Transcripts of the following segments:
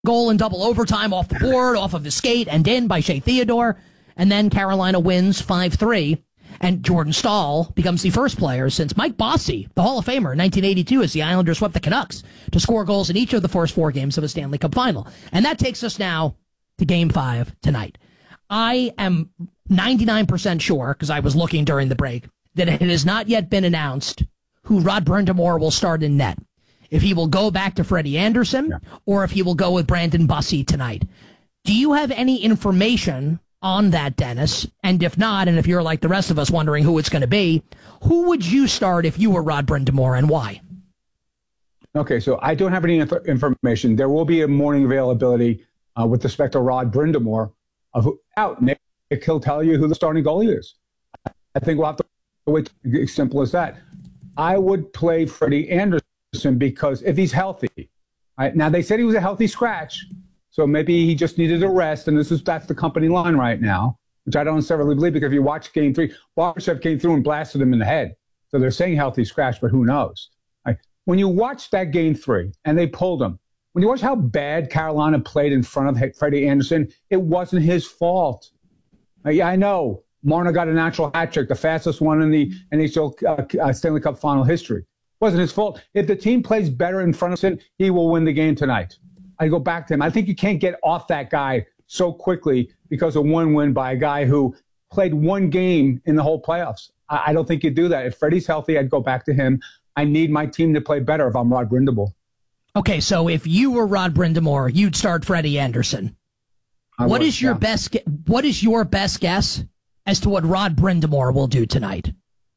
goal in double overtime off the board, off of his skate, and in by Shea Theodore. And then Carolina wins 5-3. And Jordan Staal becomes the first player since Mike Bossy, the Hall of Famer, in 1982, as the Islanders swept the Canucks, to score goals in each of the first 4 games of a Stanley Cup final. And that takes us now to Game 5 tonight. I am 99% sure, because I was looking during the break, that it has not yet been announced who Rod Brind'Amour will start in net. If he will go back to Freddie Anderson, or if he will go with Brandon Bussi tonight. Do you have any information on that, Dennis? And if not, and if you're like the rest of us wondering who it's going to be, who would you start if you were Rod Brind'Amour, and why? Okay, so I don't have any information. There will be a morning availability with respect to Rod Brind'Amour. Nick, he'll tell you who the starting goalie is. I think we'll have to wait. As simple as that. I would play Freddie Anderson because if he's healthy, right? Now they said he was a healthy scratch, so maybe he just needed a rest, and that's the company line right now, which I don't necessarily believe, because if you watch Game 3, Barbashev came through and blasted him in the head. So they're saying healthy scratch, but who knows? Right? When you watch that Game 3 and they pulled him, when you watch how bad Carolina played in front of Freddie Anderson, it wasn't his fault. Yeah, I know. Marner got a natural hat trick, the fastest one in the NHL Stanley Cup final history. It wasn't his fault. If the team plays better in front of him, he will win the game tonight. I go back to him. I think you can't get off that guy so quickly because of one win by a guy who played one game in the whole playoffs. I don't think you do that. If Freddie's healthy, I'd go back to him. I need my team to play better if I'm Rod Brind'Amour. Okay, so if you were Rod Brind'Amour, you'd start Freddie Anderson. What is your best guess as to what Rod Brind'Amour will do tonight?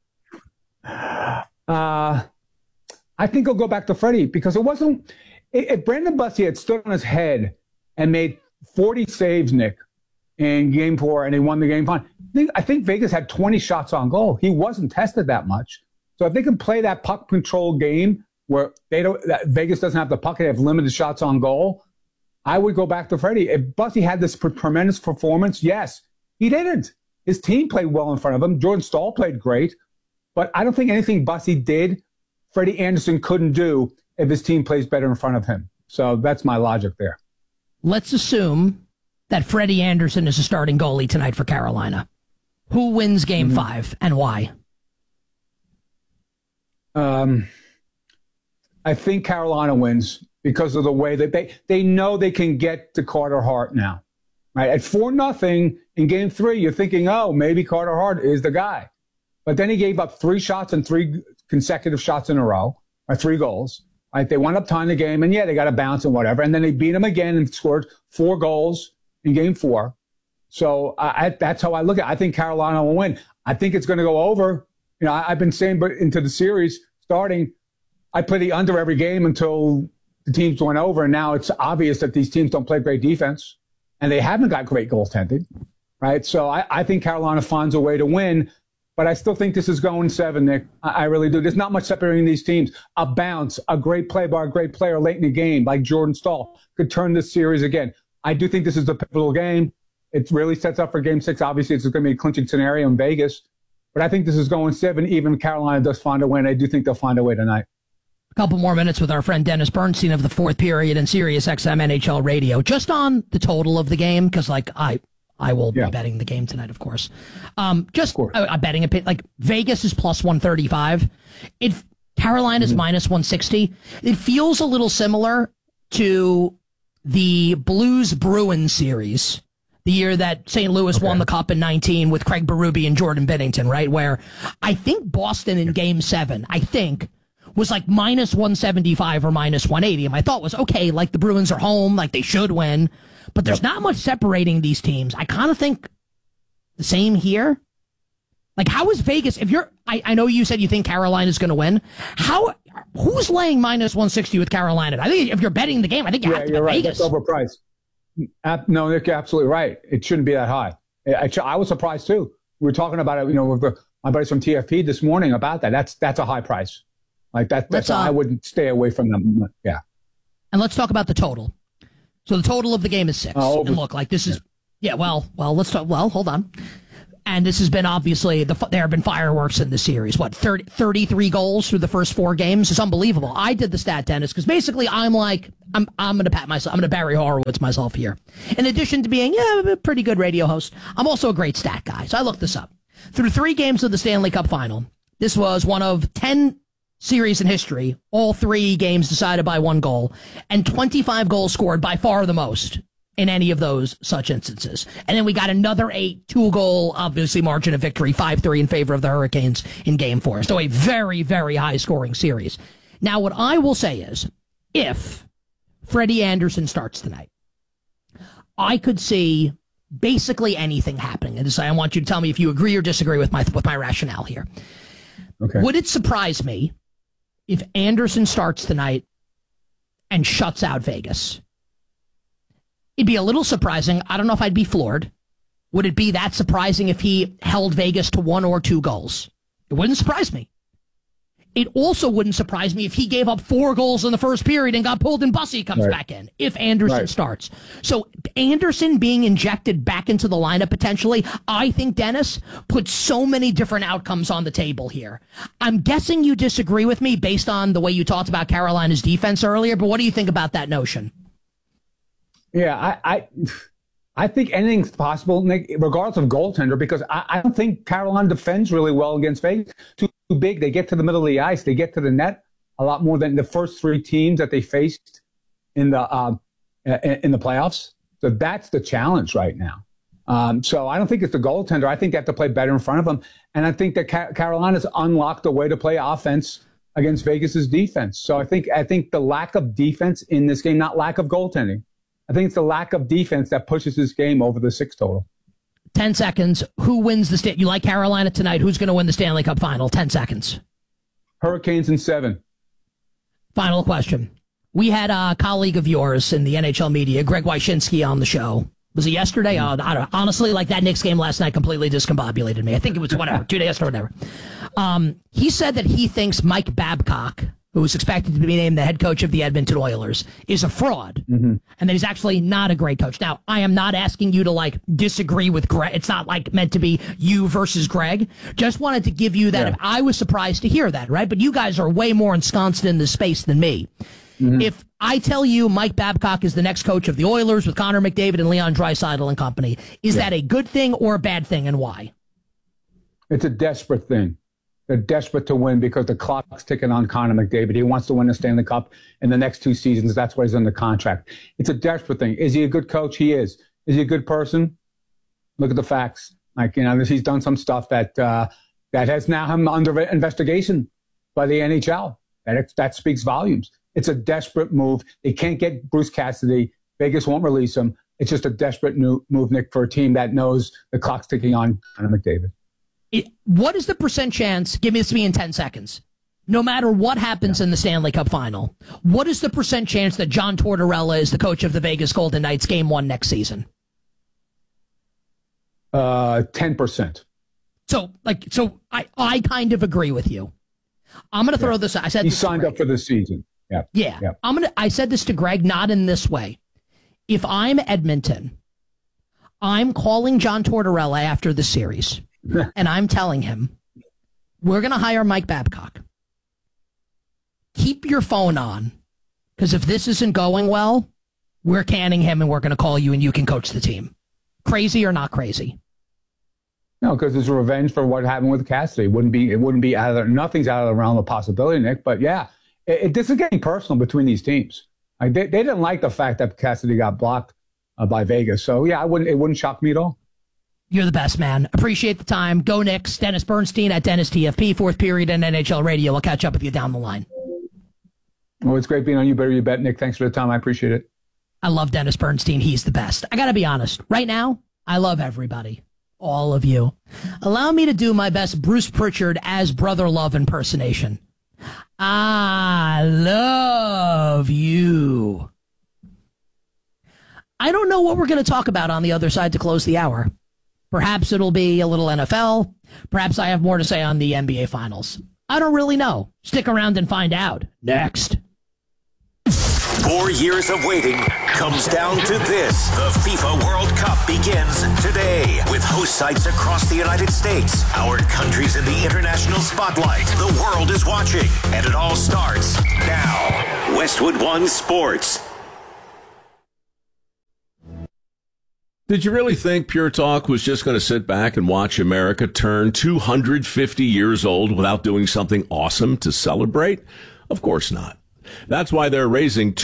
I think he'll go back to Freddie, because it wasn't. If Brandon Bussi had stood on his head and made 40 saves, Nick, in Game 4, and he won the game fine, I think Vegas had 20 shots on goal. He wasn't tested that much. So if they can play that puck control game where Vegas doesn't have the puck, they have limited shots on goal, I would go back to Freddie. If Bussi had this tremendous performance, yes, he didn't. His team played well in front of him. Jordan Staal played great. But I don't think anything Bussi did, Freddie Anderson couldn't do if his team plays better in front of him. So that's my logic there. Let's assume that Freddie Anderson is a starting goalie tonight for Carolina. Who wins Game 5 and why? I think Carolina wins because of the way that they know they can get to Carter Hart now. Right? At 4-0 in Game 3, you're thinking, oh, maybe Carter Hart is the guy. But then he gave up 3 shots and 3 consecutive shots in a row, or 3 goals. Right? They wound up tying the game, and yeah, they got a bounce and whatever. And then they beat him again and scored 4 goals in Game 4. So that's how I look at it. I think Carolina will win. I think it's going to go over. You know, I've been saying, but into the series starting, I play the under every game until the teams went over. And now it's obvious that these teams don't play great defense, and they haven't got great goaltending. Right? So I think Carolina finds a way to win. But I still think this is going 7, Nick. I really do. There's not much separating these teams. A bounce, a great play by a great player late in the game, like Jordan Staal, could turn this series again. I do think this is a pivotal game. It really sets up for Game 6. Obviously, it's going to be a clinching scenario in Vegas. But I think this is going 7. Even if Carolina does find a win, I do think they'll find a way tonight. A couple more minutes with our friend Dennis Bernstein of the Fourth Period and Sirius XM NHL Radio. Just on the total of the game, because I will be betting the game tonight, of course. I'm betting it. Like Vegas is plus 135. Carolina's minus 160. It feels a little similar to the Blues Bruins series, the year that St. Louis won the Cup in 19 with Craig Berube and Jordan Binnington, right? Where I think Boston in Game 7, was like minus 175 or minus 180. And my thought was, okay, like the Bruins are home, like they should win. But there's not much separating these teams. I kind of think the same here. Like, how is Vegas? I know you said you think Carolina's going to win. Who's laying minus 160 with Carolina? I think if you're betting the game, I think you have to bet right. Vegas. That's overpriced. No, Nick, you're absolutely right. It shouldn't be that high. I was surprised too. We were talking about it, with my buddies from TFP this morning about that. That's a high price. Like that's I wouldn't stay away from them. Yeah. And let's talk about the total. So the total of the game is 6. And look, like this is, well, let's talk. Well, hold on. And this has been obviously, there have been fireworks in the series. 33 goals through the first 4 games? It's unbelievable. I did the stat, Dennis, because basically I'm going to pat myself. I'm going to Barry Horowitz myself here. In addition to being a pretty good radio host, I'm also a great stat guy. So I looked this up. Through 3 games of the Stanley Cup Final, this was one of 10 series in history, all 3 games decided by 1 goal, and 25 goals scored, by far the most in any of those such instances. And then we got another 8, 2-goal, obviously, margin of victory, 5-3 in favor of the Hurricanes in Game 4. So a very, very high-scoring series. Now, what I will say is, if Freddie Andersen starts tonight, I could see basically anything happening. And I want you to tell me if you agree or disagree with my rationale here. Okay. Would it surprise me if Andersen starts tonight and shuts out Vegas? It'd be a little surprising. I don't know if I'd be floored. Would it be that surprising if he held Vegas to 1 or 2 goals? It wouldn't surprise me. It also wouldn't surprise me if he gave up 4 goals in the first period and got pulled and Bussy comes back in, if Andersen starts. So Andersen being injected back into the lineup potentially, I think, Dennis, puts so many different outcomes on the table here. I'm guessing you disagree with me based on the way you talked about Carolina's defense earlier, but what do you think about that notion? Yeah, I think anything's possible, Nick, regardless of goaltender, because I don't think Carolina defends really well against Vegas. Too big. They get to the middle of the ice. They get to the net a lot more than the first 3 teams that they faced in the playoffs. So that's the challenge right now. So I don't think it's the goaltender. I think they have to play better in front of them. And I think that Carolina's unlocked a way to play offense against Vegas's defense. So I think the lack of defense in this game, not lack of goaltending, I think it's the lack of defense that pushes this game over the 6 total. 10 seconds. Who wins the You like Carolina tonight? Who's going to win the Stanley Cup final? 10 seconds. Hurricanes in 7. Final question. We had a colleague of yours in the NHL media, Greg Wyshynski, on the show. Was it yesterday? I don't know. Honestly, like that Knicks game last night completely discombobulated me. I think it was whatever, 2 days or whatever. He said that he thinks Mike Babcock, who is expected to be named the head coach of the Edmonton Oilers, is a fraud, and that he's actually not a great coach. Now, I am not asking you to disagree with Greg. It's not meant to be you versus Greg. Just wanted to give you that. Yeah. I was surprised to hear that, right? But you guys are way more ensconced in this space than me. If I tell you Mike Babcock is the next coach of the Oilers with Connor McDavid and Leon Draisaitl and company, is that a good thing or a bad thing, and why? It's a desperate thing. They're desperate to win because the clock's ticking on Connor McDavid. He wants to win the Stanley Cup in the next 2 seasons. That's why he's under contract. It's a desperate thing. Is he a good coach? He is. Is he a good person? Look at the facts. He's done some stuff that has now him under investigation by the NHL. That speaks volumes. It's a desperate move. They can't get Bruce Cassidy. Vegas won't release him. It's just a desperate move, Nick, for a team that knows the clock's ticking on Connor McDavid. What is the % chance, give this to me in 10 seconds, no matter what happens in the Stanley Cup final, what is the % chance that John Tortorella is the coach of the Vegas Golden Knights Game 1 next season? 10%. So I kind of agree with you. I'm going to throw this. I said he signed up for the season. Yeah. I said this to Greg, not in this way. If I'm Edmonton, I'm calling John Tortorella after the series. And I'm telling him, we're going to hire Mike Babcock. Keep your phone on, because if this isn't going well, we're canning him and we're going to call you and you can coach the team. Crazy or not crazy? No, because it's revenge for what happened with Cassidy. It wouldn't be nothing's out of the realm of possibility, Nick. But yeah, this is getting personal between these teams. They didn't like the fact that Cassidy got blocked by Vegas. So yeah, it wouldn't shock me at all. You're the best, man. Appreciate the time. Go Knicks. Dennis Bernstein at Dennis TFP, 4th period and NHL Radio. I'll catch up with you down the line. Well, it's great being on You Better You Bet, Nick. Thanks for the time. I appreciate it. I love Dennis Bernstein. He's the best. I got to be honest. Right now, I love everybody. All of you. Allow me to do my best Bruce Pritchard as Brother Love impersonation. I love you. I don't know what we're going to talk about on the other side to close the hour. Perhaps it'll be a little NFL. Perhaps I have more to say on the NBA Finals. I don't really know. Stick around and find out. Next. 4 years of waiting comes down to this. The FIFA World Cup begins today with host sites across the United States. Our country's in the international spotlight. The world is watching, and it all starts now. Westwood One Sports. Did you really think Pure Talk was just going to sit back and watch America turn 250 years old without doing something awesome to celebrate? Of course not. That's why they're raising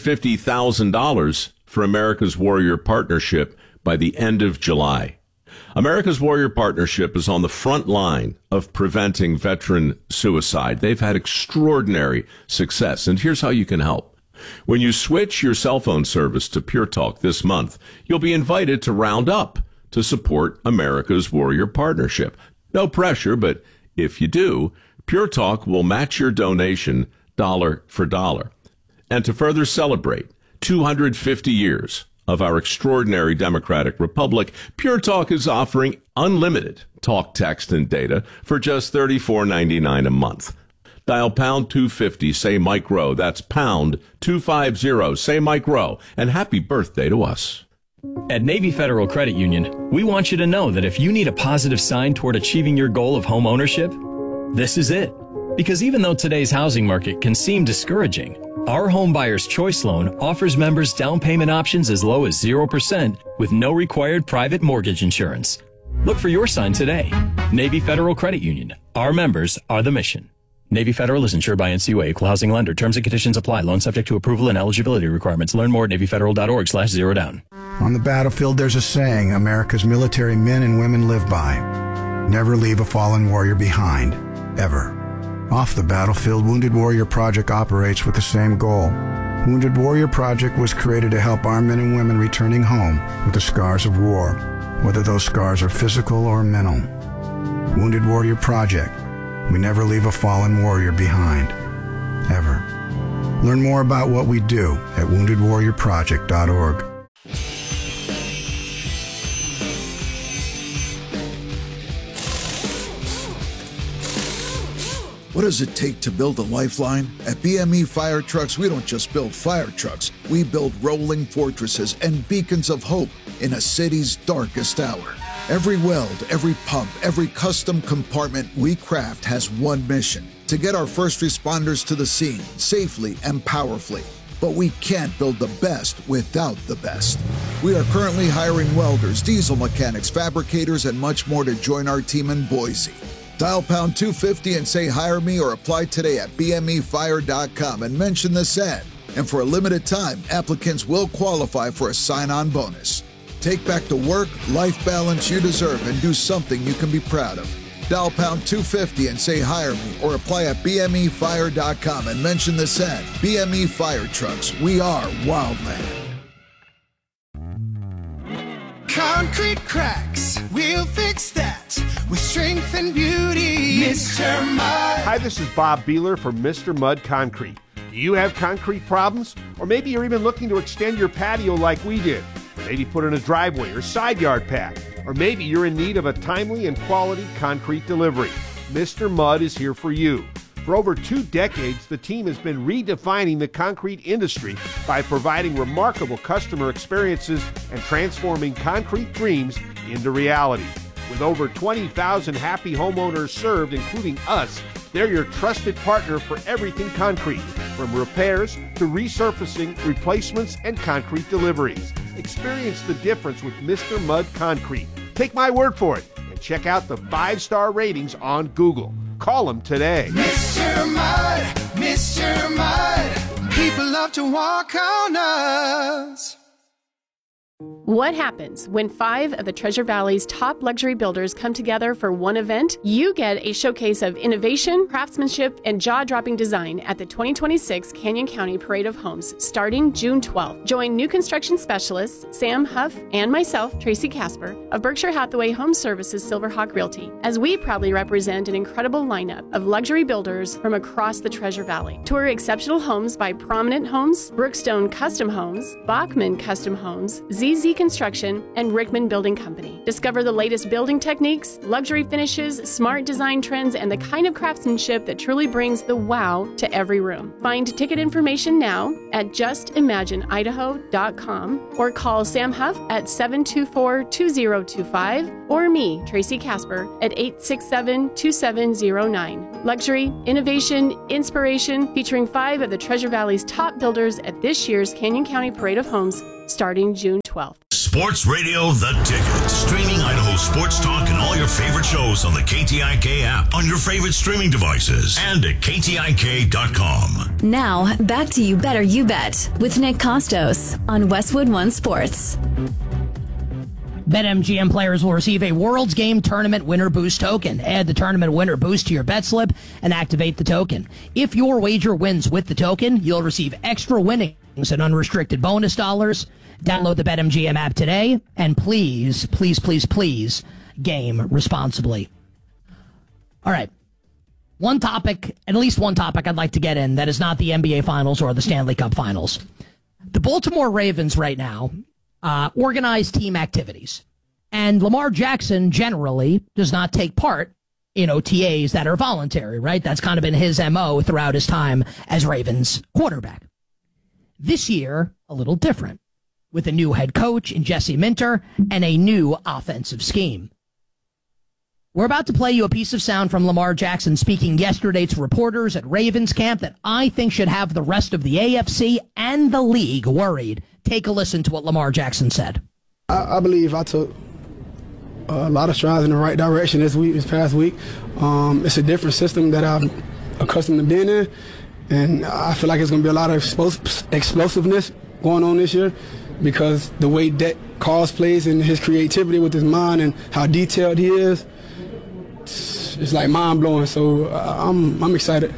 $250,000 for America's Warrior Partnership by the end of July. America's Warrior Partnership is on the front line of preventing veteran suicide. They've had extraordinary success, and here's how you can help. When you switch your cell phone service to Pure Talk this month, you'll be invited to round up to support America's Warrior Partnership. No pressure, but if you do, Pure Talk will match your donation dollar for dollar. And to further celebrate 250 years of our extraordinary democratic republic, Pure Talk is offering unlimited talk, text, and data for just $34.99 a month. Dial pound 250, say Mike Rowe. That's pound 250, say Mike Rowe. And happy birthday to us. At Navy Federal Credit Union, we want you to know that if you need a positive sign toward achieving your goal of home ownership, this is it. Because even though today's housing market can seem discouraging, our Home Buyer's Choice Loan offers members down payment options as low as 0% with no required private mortgage insurance. Look for your sign today. Navy Federal Credit Union. Our members are the mission. Navy Federal is insured by NCUA, equal housing lender. Terms and conditions apply. Loan subject to approval and eligibility requirements. Learn more at NavyFederal.org/zerodown. On the battlefield, there's a saying America's military men and women live by. Never leave a fallen warrior behind. Ever. Off the battlefield, Wounded Warrior Project operates with the same goal. Wounded Warrior Project was created to help our men and women returning home with the scars of war, whether those scars are physical or mental. Wounded Warrior Project. We never leave a fallen warrior behind. Ever. Learn more about what we do at woundedwarriorproject.org. What does it take to build a lifeline? At BME Fire Trucks, we don't just build fire trucks. We build rolling fortresses and beacons of hope in a city's darkest hour. Every weld, every pump, every custom compartment we craft has one mission: to get our first responders to the scene safely and powerfully. But we can't build the best without the best. We are currently hiring welders, diesel mechanics, fabricators, and much more to join our team in Boise. Dial pound 250 and say hire me, or apply today at bmefire.com and mention this ad. And for a limited time, applicants will qualify for a sign-on bonus. Take back the work-life balance you deserve and do something you can be proud of. Dial pound 250 and say hire me, or apply at bmefire.com and mention this ad. BME Fire Trucks. We are Wildland. Concrete cracks, we'll fix that with strength and beauty. Mr. Mud. Hi, this is Bob Beeler from Mr. Mud Concrete. Do you have concrete problems? Or maybe you're even looking to extend your patio like we did. Or maybe put in a driveway or side yard pad. Or maybe you're in need of a timely and quality concrete delivery. Mr. Mud is here for you. For over 2 decades, the team has been redefining the concrete industry by providing remarkable customer experiences and transforming concrete dreams into reality. With over 20,000 happy homeowners served, including us, they're your trusted partner for everything concrete, from repairs to resurfacing, replacements, and concrete deliveries. Experience the difference with Mr. Mud Concrete. Take my word for it and check out the 5-star ratings on Google. Call them today. Mr. Mud, Mr. Mud, people love to walk on us. What happens when 5 of the Treasure Valley's top luxury builders come together for one event? You get a showcase of innovation, craftsmanship, and jaw-dropping design at the 2026 Canyon County Parade of Homes starting June 12th. Join new construction specialists Sam Huff and myself, Tracy Casper, of Berkshire Hathaway Home Services Silverhawk Realty, as we proudly represent an incredible lineup of luxury builders from across the Treasure Valley. Tour exceptional homes by Prominent Homes, Brookstone Custom Homes, Bachman Custom Homes, ZZ MT Construction, and Rickman Building Company. Discover the latest building techniques, luxury finishes, smart design trends, and the kind of craftsmanship that truly brings the wow to every room. Find ticket information now at justimagineidaho.com or call Sam Huff at 724-2025 or me, Tracy Casper, at 867-2709. Luxury, innovation, inspiration, featuring 5 of the Treasure Valley's top builders at this year's Canyon County Parade of Homes starting June 12th. Sports Radio The Ticket. Streaming Idaho sports talk and all your favorite shows on the KTIK app, on your favorite streaming devices, and at KTIK.com. Now, back to You Better You Bet with Nick Costos on Westwood One Sports. BetMGM players will receive a World's Game Tournament Winner Boost token. Add the Tournament Winner Boost to your bet slip and activate the token. If your wager wins with the token, you'll receive extra winnings and unrestricted bonus dollars. Download the BetMGM app today, and please, please, please, please, game responsibly. All right. At least one topic I'd like to get in that is not the NBA Finals or the Stanley Cup Finals. The Baltimore Ravens right now organize team activities, and Lamar Jackson generally does not take part in OTAs that are voluntary, right? That's kind of been his MO throughout his time as Ravens quarterback. This year, a little different, with a new head coach in Jesse Minter and a new offensive scheme. We're about to play you a piece of sound from Lamar Jackson speaking yesterday to reporters at Ravens camp that I think should have the rest of the AFC and the league worried. Take a listen to what Lamar Jackson said. I believe I took a lot of strides in the right direction this past week. It's a different system that I'm accustomed to being in, and I feel like it's going to be a lot of explosiveness going on this year because the way Dak calls plays and his creativity with his mind and how detailed he is, it's like mind-blowing. So I'm excited.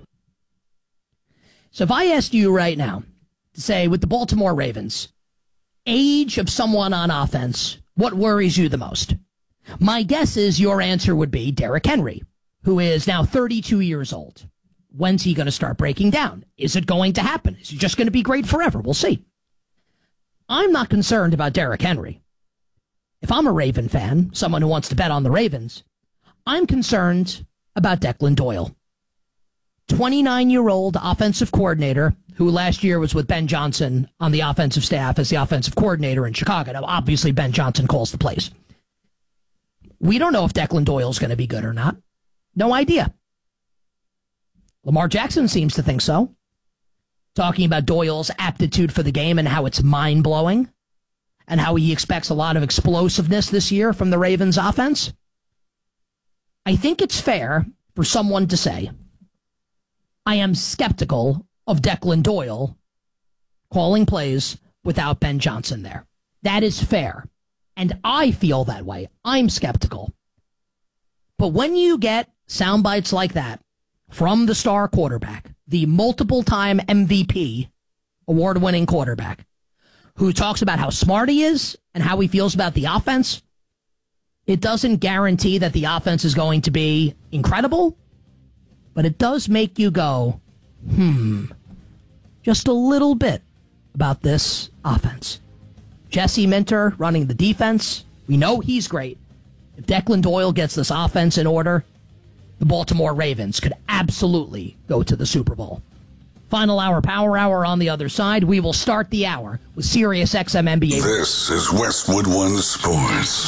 So if I asked you right now to say, with the Baltimore Ravens, age of someone on offense, what worries you the most? My guess is your answer would be Derrick Henry, who is now 32 years old. When's he going to start breaking down? Is it going to happen? Is he just going to be great forever? We'll see. I'm not concerned about Derrick Henry. If I'm a Raven fan, someone who wants to bet on the Ravens, I'm concerned about Declan Doyle. 29-year-old offensive coordinator who last year was with Ben Johnson on the offensive staff as the offensive coordinator in Chicago. Now, obviously, Ben Johnson calls the plays. We don't know if Declan Doyle's going to be good or not. No idea. Lamar Jackson seems to think so. Talking about Doyle's aptitude for the game and how it's mind-blowing and how he expects a lot of explosiveness this year from the Ravens offense. I think it's fair for someone to say, I am skeptical of Declan Doyle calling plays without Ben Johnson there. That is fair. And I feel that way. I'm skeptical. But when you get sound bites like that from the star quarterback, the multiple-time MVP, award-winning quarterback, who talks about how smart he is and how he feels about the offense, it doesn't guarantee that the offense is going to be incredible, but it does make you go, just a little bit about this offense. Jesse Minter running the defense. We know he's great. If Declan Doyle gets this offense in order, the Baltimore Ravens could absolutely go to the Super Bowl. Final hour, Power Hour on the other side. We will start the hour with Sirius XM NBA. This is Westwood One Sports.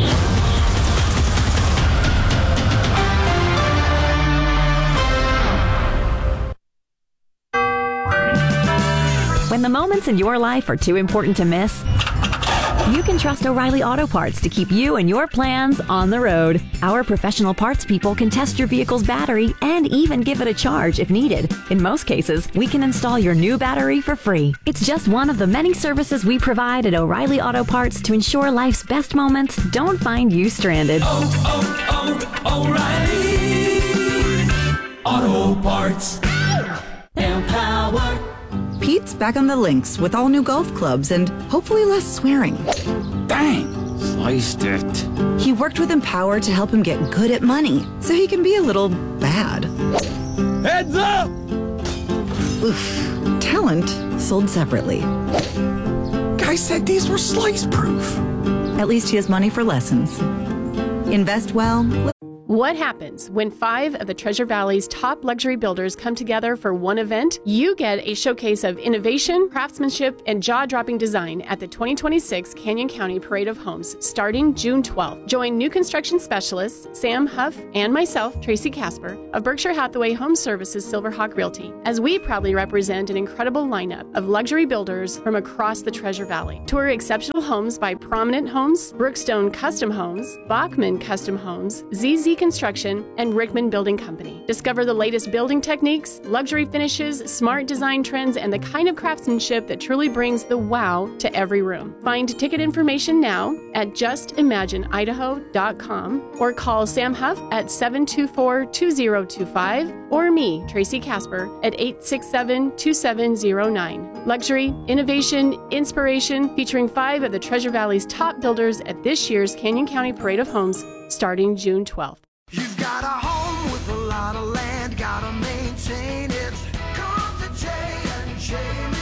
When the moments in your life are too important to miss, you can trust O'Reilly Auto Parts to keep you and your plans on the road. Our professional parts people can test your vehicle's battery and even give it a charge if needed. In most cases, we can install your new battery for free. It's just one of the many services we provide at O'Reilly Auto Parts to ensure life's best moments don't find you stranded. O'Reilly Auto Parts. Empower. Pete's back on the links with all new golf clubs and hopefully less swearing. Dang, sliced it. He worked with Empower to help him get good at money so he can be a little bad. Heads up! Oof. Talent sold separately. I said these were slice-proof. At least he has money for lessons. Invest well. What happens when 5 of the Treasure Valley's top luxury builders come together for one event? You get a showcase of innovation, craftsmanship, and jaw-dropping design at the 2026 Canyon County Parade of Homes starting June 12th. Join new construction specialists Sam Huff and myself, Tracy Casper, of Berkshire Hathaway Home Services Silverhawk Realty, as we proudly represent an incredible lineup of luxury builders from across the Treasure Valley. Tour exceptional homes by Prominent Homes, Brookstone Custom Homes, Bachman Custom Homes, ZZ Construction, and Rickman Building Company. Discover the latest building techniques, luxury finishes, smart design trends, and the kind of craftsmanship that truly brings the wow to every room. Find ticket information now at justimagineidaho.com or call Sam Huff at 724-2025 or me, Tracy Casper, at 867-2709. Luxury, innovation, inspiration, featuring 5 of the Treasure Valley's top builders at this year's Canyon County Parade of Homes starting June 12th. You've got a home with a lot of land, gotta maintain it. Come to J&J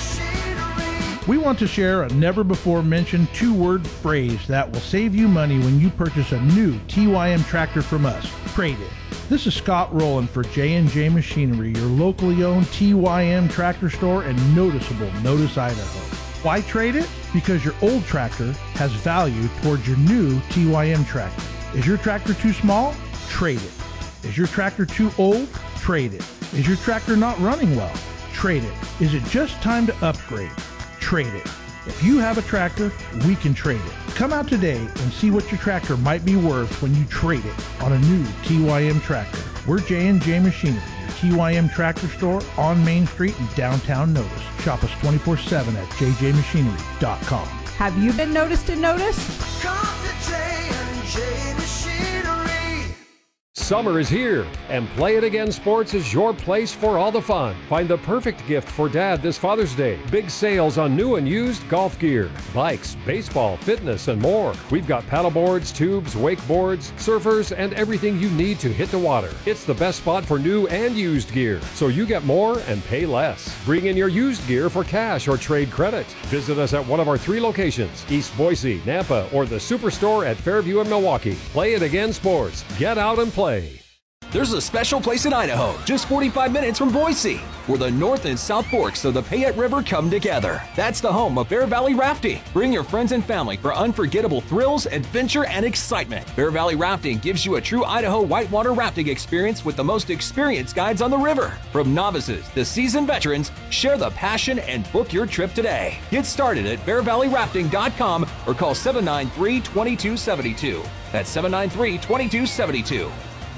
Machinery. We want to share a never-before-mentioned 2-word phrase that will save you money when you purchase a new TYM tractor from us. Trade it. This is Scott Rowland for J&J Machinery, your locally owned TYM tractor store in noticeable Notice, Idaho. Why trade it? Because your old tractor has value towards your new TYM tractor. Is your tractor too small? Trade it. Is your tractor too old? Trade it. Is your tractor not running well? Trade it. Is it just time to upgrade? Trade it. If you have a tractor, we can trade it. Come out today and see what your tractor might be worth when you trade it on a new TYM tractor. We're J&J Machinery, your TYM tractor store on Main Street in downtown Notice. Shop us 24/7 at jjmachinery.com. Have you been noticed in Notice? Come to J&J Machinery. Summer is here, and Play It Again Sports is your place for all the fun. Find the perfect gift for Dad this Father's Day. Big sales on new and used golf gear, bikes, baseball, fitness, and more. We've got paddleboards, tubes, wakeboards, surfers, and everything you need to hit the water. It's the best spot for new and used gear, so you get more and pay less. Bring in your used gear for cash or trade credit. Visit us at one of our 3 locations, East Boise, Nampa, or the Superstore at Fairview and Milwaukee. Play It Again Sports. Get out and play. There's a special place in Idaho, just 45 minutes from Boise, where the North and South Forks of the Payette River come together. That's the home of Bear Valley Rafting. Bring your friends and family for unforgettable thrills, adventure, and excitement. Bear Valley Rafting gives you a true Idaho whitewater rafting experience with the most experienced guides on the river. From novices to seasoned veterans, share the passion and book your trip today. Get started at bearvalleyrafting.com or call 793-2272. That's 793-2272.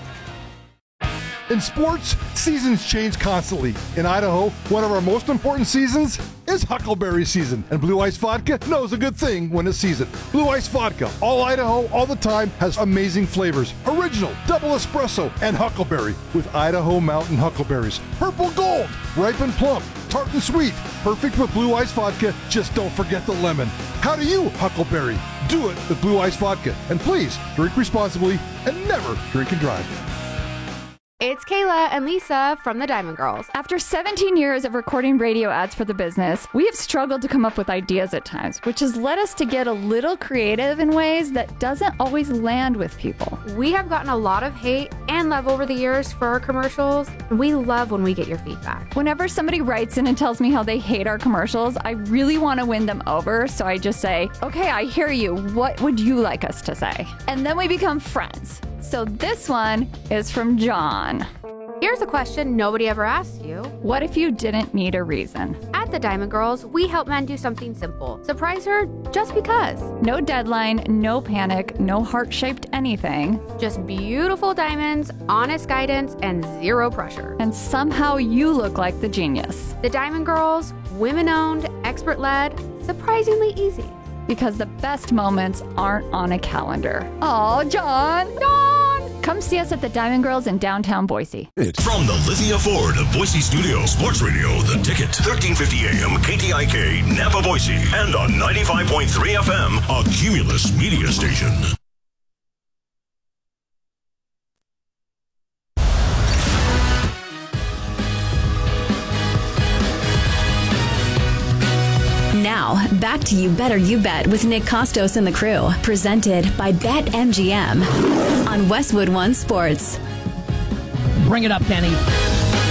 In sports, seasons change constantly. In Idaho, one of our most important seasons is Huckleberry season, and Blue Ice Vodka knows a good thing when it's season. Blue Ice Vodka, all Idaho, all the time, has amazing flavors. Original, double espresso, and Huckleberry with Idaho Mountain Huckleberries. Purple Gold, ripe and plump, tart and sweet. Perfect with Blue Ice Vodka, just don't forget the lemon. How do you Huckleberry? Do it with Blue Ice Vodka. And please, drink responsibly and never drink and drive. It's Kayla and Lisa from the Diamond Girls. After 17 years of recording radio ads for the business, we have struggled to come up with ideas at times, which has led us to get a little creative in ways that doesn't always land with people. We have gotten a lot of hate and love over the years for our commercials, and we love when we get your feedback. Whenever somebody writes in and tells me how they hate our commercials, I really want to win them over, so I just say, okay, I hear you. What would you like us to say? And then we become friends. So this one is from John. Here's a question nobody ever asked you. What if you didn't need a reason? At the Diamond Girls, we help men do something simple. Surprise her just because. No deadline, no panic, no heart-shaped anything. Just beautiful diamonds, honest guidance, and zero pressure. And somehow you look like the genius. The Diamond Girls, women-owned, expert-led, surprisingly easy. Because the best moments aren't on a calendar. Oh, John! Come see us at the Diamond Girls in downtown Boise. From the Lithia Ford Boise Studio, Sports Radio, The Ticket, 1350 AM, KTIK, Napa, Boise, and on 95.3 FM, a Cumulus media station. Now, Back to You Better You Bet with Nick Costos and the crew. Presented by BetMGM on Westwood One Sports. Bring it up, Kenny.